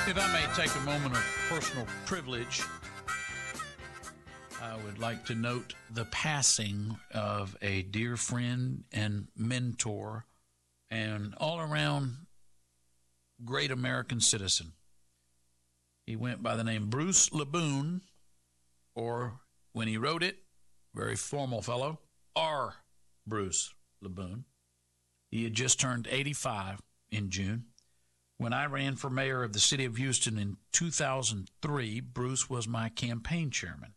If I may take a moment of personal privilege, I would like to note the passing of a dear friend and mentor and all-around great American citizen. He went by the name Bruce LeBoon, or when he wrote it, very formal fellow, R. Bruce LeBoon. He had just turned 85 in June. When I ran for mayor of the city of Houston in 2003, Bruce was my campaign chairman.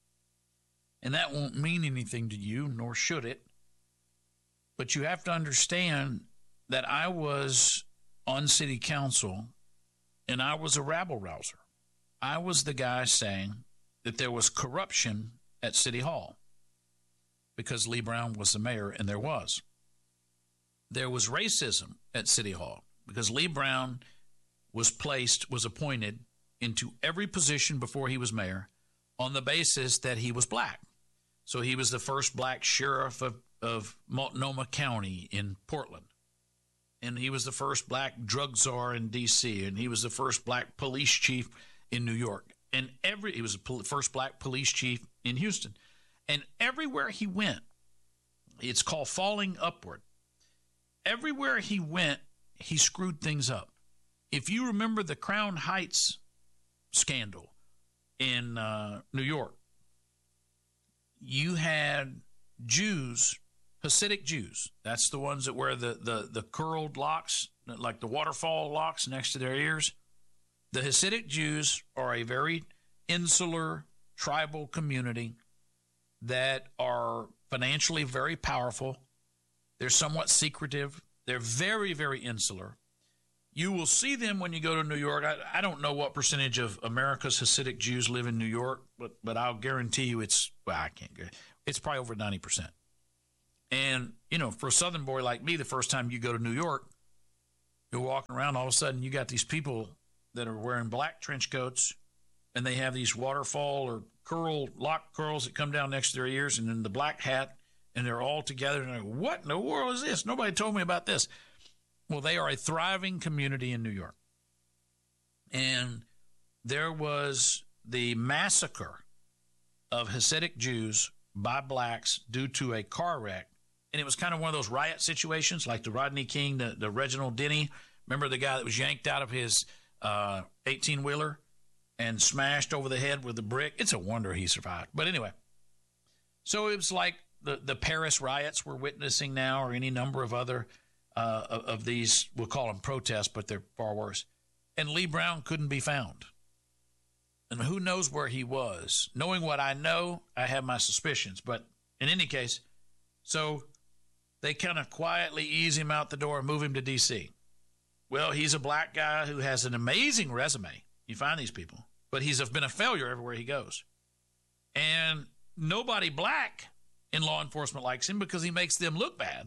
And that won't mean anything to you, nor should it. But you have to understand that I was on city council, and I was a rabble-rouser. I was the guy saying that there was corruption at City Hall because Lee Brown was the mayor, and there was. There was racism at City Hall because Lee Brown was appointed into every position before he was mayor on the basis that he was black. So he was the first black sheriff of Multnomah County in Portland. And he was the first black drug czar in D.C. And he was the first black police chief in New York. And he was the first black police chief in Houston. And everywhere he went, it's called falling upward. Everywhere he went, he screwed things up. If you remember the Crown Heights scandal in New York, you had Jews, Hasidic Jews. That's the ones that wear the curled locks, like the waterfall locks next to their ears. The Hasidic Jews are a very insular tribal community that are financially very powerful. They're somewhat secretive. They're very, very insular. You will see them when you go to New York. I don't know what percentage of America's Hasidic Jews live in New York, but I'll guarantee you it's probably over 90%. And, for a Southern boy like me, the first time you go to New York, you're walking around, all of a sudden you got these people that are wearing black trench coats, and they have these waterfall or lock curls that come down next to their ears, and then the black hat, and they're all together. And they're like, what in the world is this? Nobody told me about this. Well, they are a thriving community in New York. And there was the massacre of Hasidic Jews by blacks due to a car wreck. And it was kind of one of those riot situations like the Rodney King, the Reginald Denny. Remember the guy that was yanked out of his 18-wheeler and smashed over the head with a brick? It's a wonder he survived. But anyway, so it was like the Paris riots we're witnessing now, or any number of other of these, we'll call them protests, but they're far worse. And Lee Brown couldn't be found. And who knows where he was? Knowing what I know, I have my suspicions. But in any case, so they kind of quietly ease him out the door and move him to D.C. Well, he's a black guy who has an amazing resume. You find these people. But he's been a failure everywhere he goes. And nobody black in law enforcement likes him because he makes them look bad.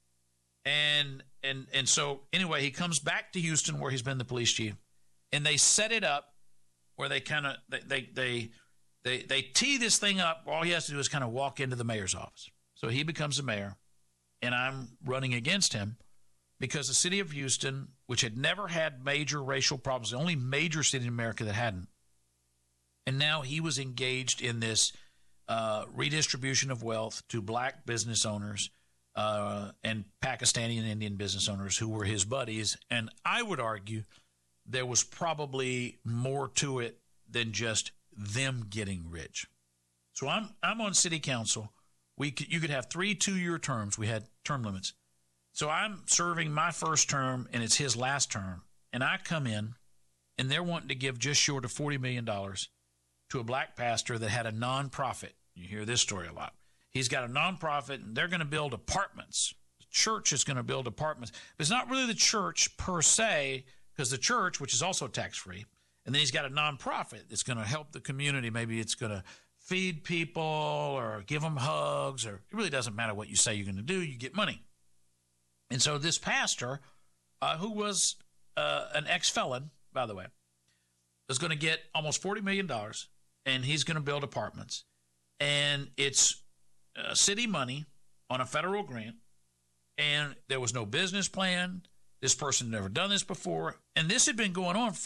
And so anyway, he comes back to Houston where he's been the police chief, and they set it up where they kind of they tee this thing up. All he has to do is kind of walk into the mayor's office. So he becomes the mayor, and I'm running against him because the city of Houston, which had never had major racial problems, the only major city in America that hadn't, and now he was engaged in this redistribution of wealth to black business owners and Pakistani and Indian business owners who were his buddies. And I would argue there was probably more to it than just them getting rich. So I'm on city council. You could have 3 2-year terms. We had term limits. So I'm serving my first term, and it's his last term. And I come in, and they're wanting to give just short of $40 million to a black pastor that had a nonprofit. You hear this story a lot. He's got a nonprofit, and they're going to build apartments. The church is going to build apartments. But it's not really the church per se, because the church, which is also tax-free, and then he's got a nonprofit that's going to help the community. Maybe it's going to feed people or give them hugs, or it really doesn't matter what you say you're going to do. You get money. And so this pastor, who was an ex-felon, by the way, is going to get almost $40 million, and he's going to build apartments. And it's city money on a federal grant, and there was no business plan. This person had never done this before, and this had been going on for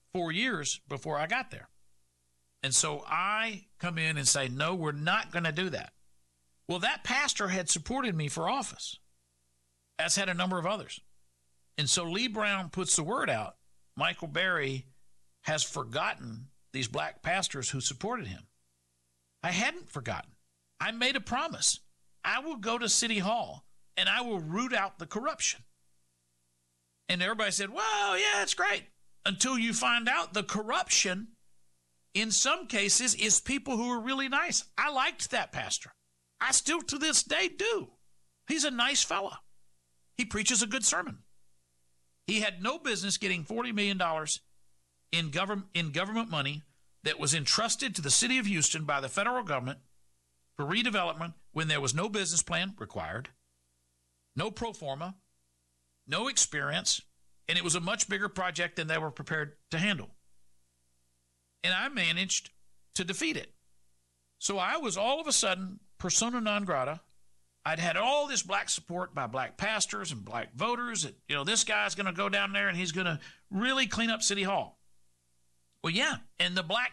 4 years before I got there. And so I come in and say, no, we're not going to do that. Well, that pastor had supported me for office, as had a number of others. And so Lee Brown puts the word out. Michael Berry has forgotten these black pastors who supported him. I hadn't forgotten. I made a promise. I will go to City Hall and I will root out the corruption. And everybody said, well, yeah, it's great. Until you find out the corruption, in some cases, is people who are really nice. I liked that pastor. I still to this day do. He's a nice fella. He preaches a good sermon. He had no business getting $40 million in government money that was entrusted to the city of Houston by the federal government for redevelopment when there was no business plan required, no pro forma, no experience, and it was a much bigger project than they were prepared to handle. And I managed to defeat it. So I was all of a sudden persona non grata. I'd had all this black support by black pastors and black voters that, this guy's going to go down there and he's going to really clean up City Hall. Well, yeah, and the black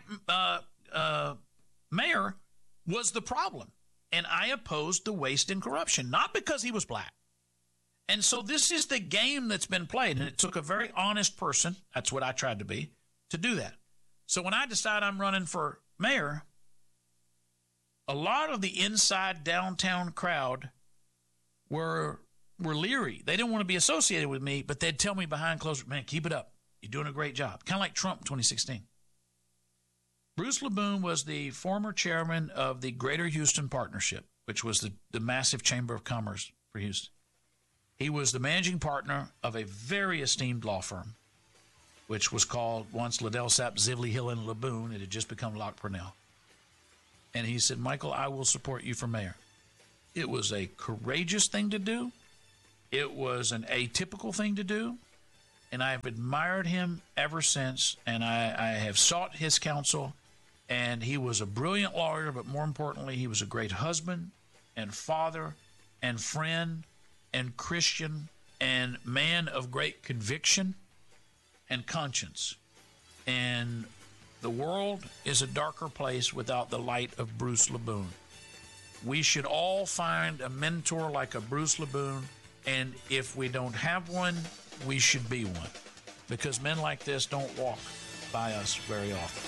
mayor was the problem. And I opposed the waste and corruption, not because he was black. And so this is the game that's been played. And it took a very honest person, that's what I tried to be, to do that. So when I decide I'm running for mayor, a lot of the inside downtown crowd were leery. They didn't want to be associated with me, but they'd tell me behind closed, man, keep it up. You're doing a great job. Kind of like Trump in 2016. Bruce LeBoon was the former chairman of the Greater Houston Partnership, which was the massive chamber of commerce for Houston. He was the managing partner of a very esteemed law firm, which was called once Liddell Sapp, Zivley, Hill, and LeBoon. It had just become Locke Purnell. And he said, Michael, I will support you for mayor. It was a courageous thing to do. It was an atypical thing to do. And I have admired him ever since. And I have sought his counsel. And he was a brilliant lawyer, but more importantly, he was a great husband and father and friend and Christian and man of great conviction and conscience. And the world is a darker place without the light of Bruce LeBoon. We should all find a mentor like a Bruce LeBoon, and if we don't have one, we should be one, because men like this don't walk by us very often.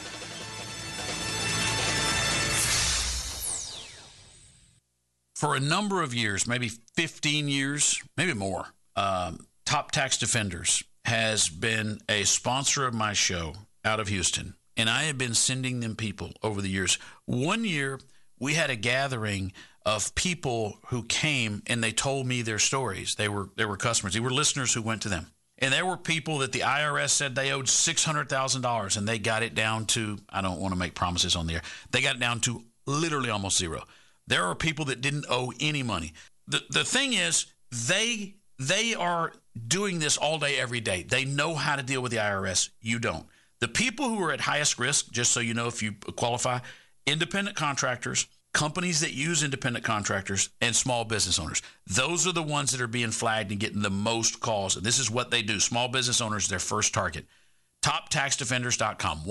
For a number of years, maybe 15 years, maybe more, Top Tax Defenders has been a sponsor of my show out of Houston. And I have been sending them people over the years. One year, we had a gathering of people who came and they told me their stories. They were customers. They were listeners who went to them. And there were people that the IRS said they owed $600,000, and they got it down to, I don't want to make promises on the air, they got it down to literally almost zero. There are people that didn't owe any money. The thing is, they are doing this all day, every day. They know how to deal with the IRS. You don't. The people who are at highest risk, just so you know if you qualify, independent contractors, companies that use independent contractors, and small business owners. Those are the ones that are being flagged and getting the most calls. And this is what they do. Small business owners, their first target. TopTaxDefenders.com.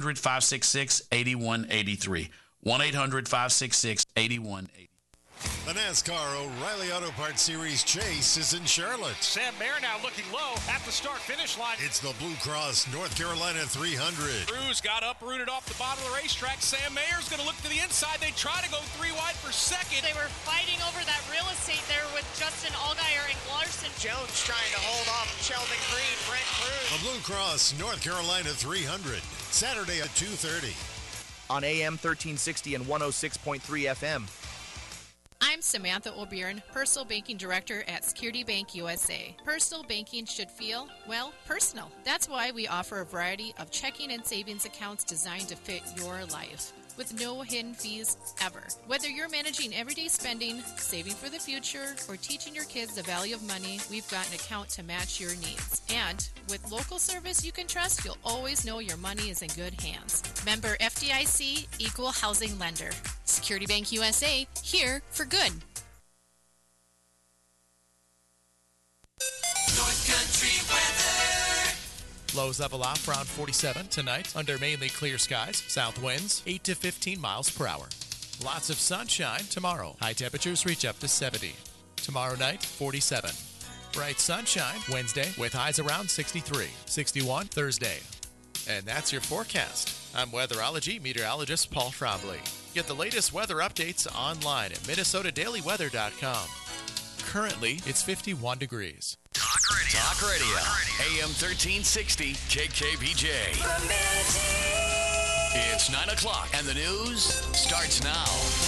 1-800-566-8183. 1-800-566-8183. The NASCAR O'Reilly Auto Parts Series chase is in Charlotte. Sam Mayer now looking low at the start-finish line. It's the Blue Cross North Carolina 300. Cruz got uprooted off the bottom of the racetrack. Sam Mayer's going to look to the inside. They try to go 3 wide for second. They were fighting over that real estate there with Justin Allgaier and Larson. Jones trying to hold off Sheldon Creed, Brent Cruz. The Blue Cross North Carolina 300, Saturday at 2:30. On AM 1360 and 106.3 FM. I'm Samantha O'Byrne, Personal Banking Director at Security Bank USA. Personal banking should feel, well, personal. That's why we offer a variety of checking and savings accounts designed to fit your life, with no hidden fees ever. Whether you're managing everyday spending, saving for the future, or teaching your kids the value of money, we've got an account to match your needs. And with local service you can trust, you'll always know your money is in good hands. Member FDIC, Equal Housing Lender. Security Bank USA, here for good. North Country weather. Lows level off around 47 tonight under mainly clear skies. South winds 8 to 15 miles per hour. Lots of sunshine tomorrow. High temperatures reach up to 70. Tomorrow night, 47. Bright sunshine Wednesday with highs around 63. 61 Thursday. And that's your forecast. I'm weatherology meteorologist Paul Frombley. Get the latest weather updates online at MinnesotaDailyWeather.com. Currently, it's 51 degrees. Talk Radio. AM 1360 KKBJ. It's 9 o'clock and the news starts now.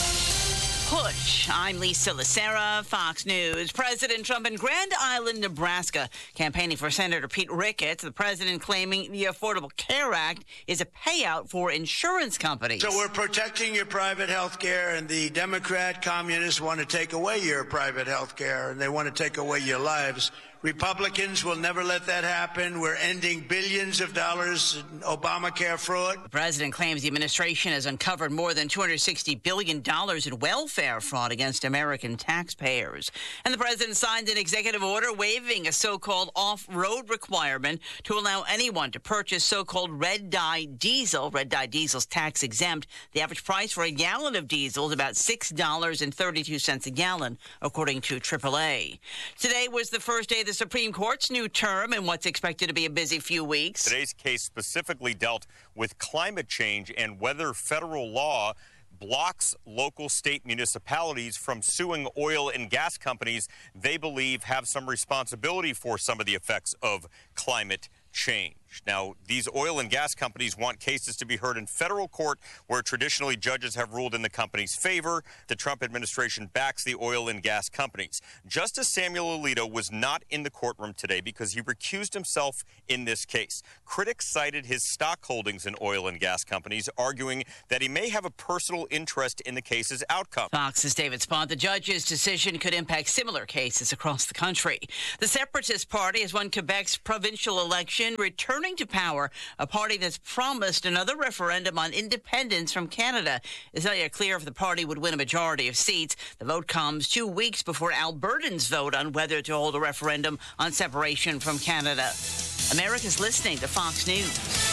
Push. I'm Lisa Lacera, Fox News. President Trump in Grand Island, Nebraska, campaigning for Senator Pete Ricketts. The president claiming the Affordable Care Act is a payout for insurance companies. So we're protecting your private health care, and the Democrat communists want to take away your private health care, and they want to take away your lives. Republicans will never let that happen. We're ending billions of dollars in Obamacare fraud. The president claims the administration has uncovered more than $260 billion in welfare fraud against American taxpayers. And the president signed an executive order waiving a so-called off-road requirement to allow anyone to purchase so-called red dye diesel. Red dye diesel's tax exempt. The average price for a gallon of diesel is about $6.32 a gallon, according to AAA. Today was the first day the Supreme Court's new term in what's expected to be a busy few weeks. Today's case specifically dealt with climate change and whether federal law blocks local state municipalities from suing oil and gas companies they believe have some responsibility for some of the effects of climate change. Now, these oil and gas companies want cases to be heard in federal court where traditionally judges have ruled in the company's favor. The Trump administration backs the oil and gas companies. Justice Samuel Alito was not in the courtroom today because he recused himself in this case. Critics cited his stock holdings in oil and gas companies, arguing that he may have a personal interest in the case's outcome. Fox's David Spaunt. The judge's decision could impact similar cases across the country. The Separatist Party has won Quebec's provincial election, returning to power, a party that's promised another referendum on independence from Canada. It's not yet clear if the party would win a majority of seats. The vote comes 2 weeks before Albertans vote on whether to hold a referendum on separation from Canada. America's listening to Fox News.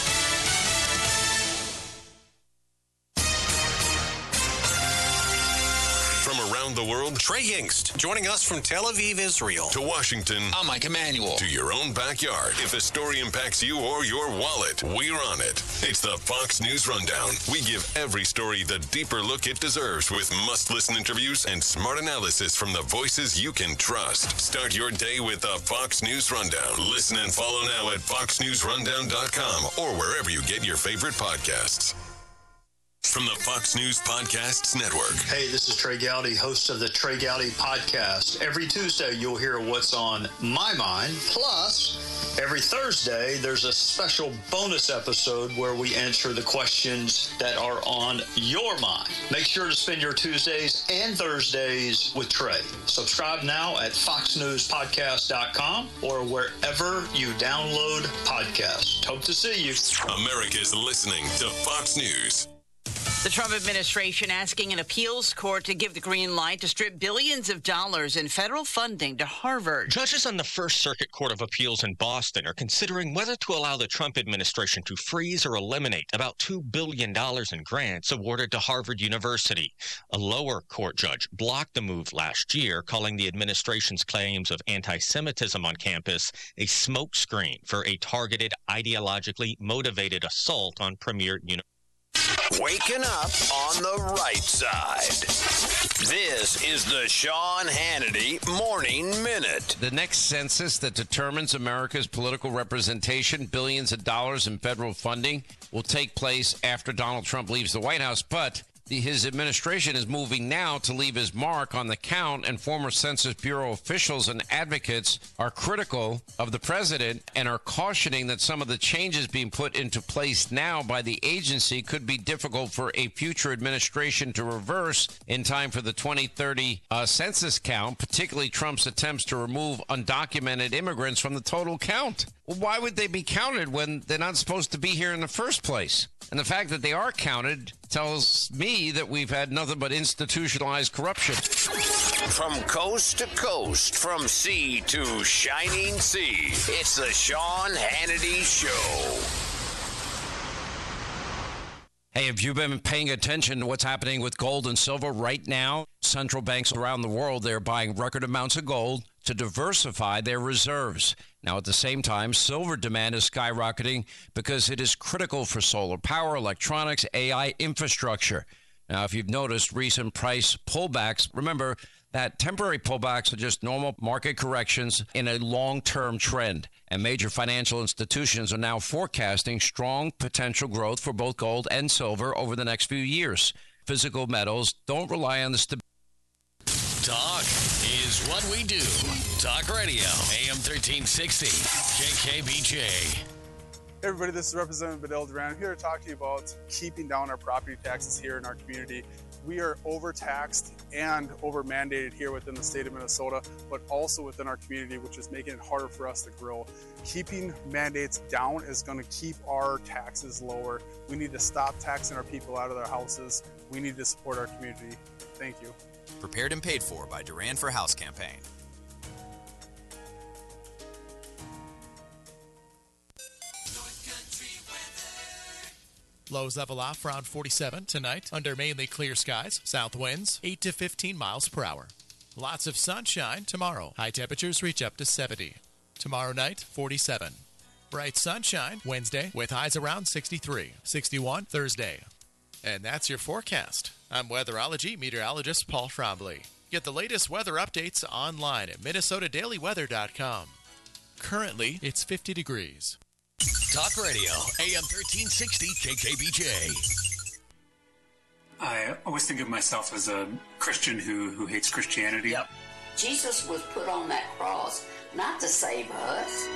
From around the world, Trey Yingst. Joining us from Tel Aviv, Israel. To Washington. I'm Mike Emanuel. To your own backyard. If a story impacts you or your wallet, we're on it. It's the Fox News Rundown. We give every story the deeper look it deserves with must-listen interviews and smart analysis from the voices you can trust. Start your day with the Fox News Rundown. Listen and follow now at foxnewsrundown.com or wherever you get your favorite podcasts. From the Fox News Podcasts Network. Hey, this is Trey Gowdy, host of the Trey Gowdy Podcast. Every Tuesday, you'll hear what's on my mind. Plus, every Thursday, there's a special bonus episode where we answer the questions that are on your mind. Make sure to spend your Tuesdays and Thursdays with Trey. Subscribe now at foxnewspodcast.com or wherever you download podcasts. Hope to see you. America's listening to Fox News. The Trump administration asking an appeals court to give the green light to strip billions of dollars in federal funding to Harvard. Judges on the First Circuit Court of Appeals in Boston are considering whether to allow the Trump administration to freeze or eliminate about $2 billion in grants awarded to Harvard University. A lower court judge blocked the move last year, calling the administration's claims of anti-Semitism on campus a smokescreen for a targeted, ideologically motivated assault on premier universities. Waking up on the right side. This is the Sean Hannity Morning Minute. The next census that determines America's political representation, billions of dollars in federal funding, will take place after Donald Trump leaves the White House. But his administration is moving now to leave his mark on the count, and former Census Bureau officials and advocates are critical of the president and are cautioning that some of the changes being put into place now by the agency could be difficult for a future administration to reverse in time for the 2030 census count, particularly Trump's attempts to remove undocumented immigrants from the total count. Well, why would they be counted when they're not supposed to be here in the first place? And the fact that they are counted tells me that we've had nothing but institutionalized corruption. From coast to coast, from sea to shining sea, it's the Sean Hannity Show. Hey, have you been paying attention to what's happening with gold and silver right now? Central banks around the world, they're buying record amounts of gold to diversify their reserves. Now, at the same time, silver demand is skyrocketing because it is critical for solar power, electronics, AI infrastructure. Now, if you've noticed recent price pullbacks, remember that temporary pullbacks are just normal market corrections in a long-term trend. And major financial institutions are now forecasting strong potential growth for both gold and silver over the next few years. Physical metals don't rely on the stability. Talk is what we do. Talk Radio, AM 1360, KKBJ. Hey everybody, this is Representative Bedell Duran. I'm here to talk to you about keeping down our property taxes here in our community. We are overtaxed and over-mandated here within the state of Minnesota, but also within our community, which is making it harder for us to grow. Keeping mandates down is going to keep our taxes lower. We need to stop taxing our people out of their houses. We need to support our community. Thank you. Prepared and paid for by Duran for House campaign. Lows level off around 47 tonight under mainly clear skies. South winds 8 to 15 miles per hour. Lots of sunshine tomorrow. High temperatures reach up to 70. Tomorrow night, 47. Bright sunshine Wednesday with highs around 63. 61 Thursday. And that's your forecast. I'm weatherology meteorologist Paul Frombley. Get the latest weather updates online at MinnesotaDailyWeather.com. Currently, it's 50 degrees. Talk Radio, AM 1360, KKBJ. I always think of myself as a Christian who hates Christianity. Yep. Jesus was put on that cross not to save us.